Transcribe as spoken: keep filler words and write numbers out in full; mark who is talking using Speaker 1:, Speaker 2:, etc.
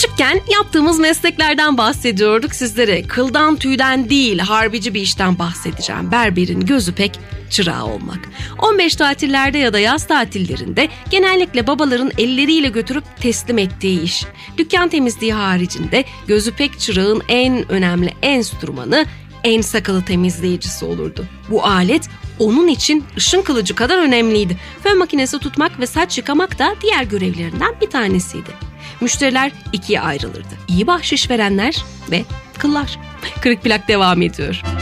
Speaker 1: Küçükken yaptığımız mesleklerden bahsediyorduk sizlere. Kıldan tüyden değil, harbici bir işten bahsedeceğim. Berberin gözü pek çırağı olmak. on beş tatillerde ya da yaz tatillerinde genellikle babaların elleriyle götürüp teslim ettiği iş. Dükkan temizliği haricinde gözü pek çırağın en önemli enstrümanı, en sakalı temizleyicisi olurdu. Bu alet onun için ışın kılıcı kadar önemliydi. Fön makinesi tutmak ve saç yıkamak da diğer görevlerinden bir tanesiydi. Müşteriler ikiye ayrılırdı. İyi bahşiş verenler ve kıllar. Kırık plak devam ediyor.